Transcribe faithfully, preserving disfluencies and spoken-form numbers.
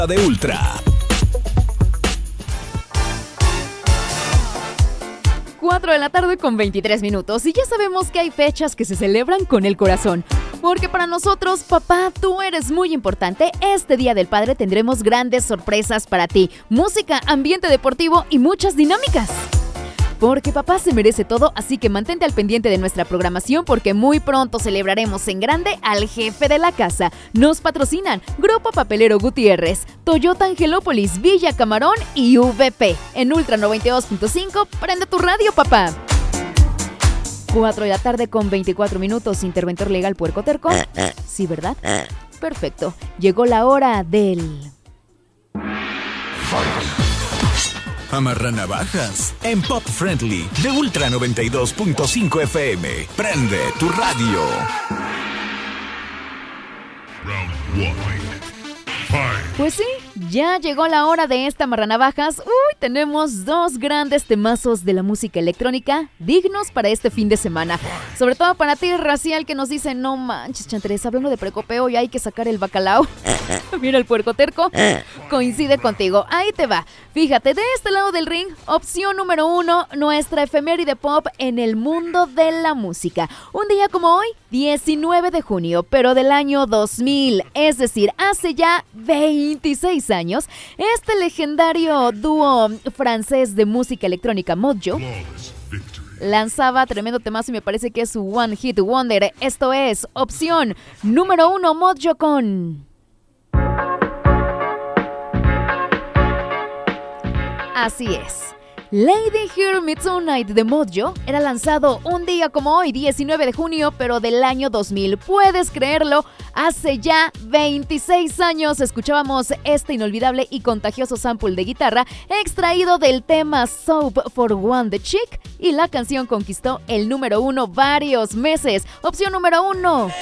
de Ultra. cuatro de la tarde con veintitrés minutos y ya sabemos que hay fechas que se celebran con el corazón. Porque para nosotros, papá, tú eres muy importante. Este Día del Padre tendremos grandes sorpresas para ti. Música, ambiente deportivo y muchas dinámicas. Porque papá se merece todo, así que mantente al pendiente de nuestra programación porque muy pronto celebraremos en grande al jefe de la casa. Nos patrocinan Grupo Papelero Gutiérrez, Toyota Angelópolis, Villa Camarón y V P. En Ultra noventa y dos punto cinco, prende tu radio, papá. cuatro de la tarde con veinticuatro minutos, interventor legal Puerco Terco. Sí, ¿verdad? Perfecto. Llegó la hora del... Amarra navajas en Pop Friendly de Ultra noventa y dos punto cinco F M. Prende tu radio. Pues sí, ya llegó la hora de esta amarranavajas. Uy, tenemos dos grandes temazos de la música electrónica dignos para este fin de semana. Sobre todo para ti, Racial, que nos dice, no manches, Chantres, hablando de precopeo y hay que sacar el bacalao. Mira, el puerco terco coincide contigo. Ahí te va. Fíjate, de este lado del ring, opción número uno, nuestra efeméride pop en el mundo de la música. Un día como hoy, diecinueve de junio, pero del año dos mil, es decir, hace ya veintiséis años, este legendario dúo francés de música electrónica Modjo lanzaba tremendo temazo y me parece que es su One Hit Wonder. Esto es opción número uno, Modjo con... Así es. Lady Hear Me Tonight de Modjo era lanzado un día como hoy, diecinueve de junio, pero del año dos mil. ¿Puedes creerlo? Hace ya veintiséis años escuchábamos este inolvidable y contagioso sample de guitarra extraído del tema Soap for One de Chic y la canción conquistó el número uno varios meses. Opción número uno.